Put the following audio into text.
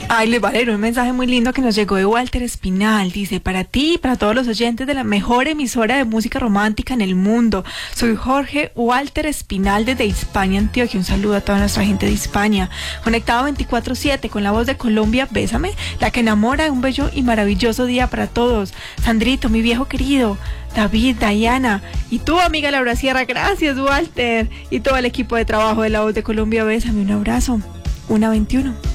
Ay, les va a leer un mensaje muy lindo que nos llegó de Walter Espinal. Dice, para ti y para todos los oyentes de la mejor emisora de música romántica en el mundo. Soy Jorge Walter Espinal desde Hispania, Antioquia. Un saludo a toda nuestra gente de Hispania. Conectado 24/7 con la voz de Colombia, Bésame, la que enamora. Un bello y maravilloso día para todos. Sandrito, mi viejo querido. David, Diana y tu amiga Laura Sierra. Gracias, Walter. Y todo el equipo de trabajo de La Voz de Colombia, Bésame. Un abrazo. 1:21.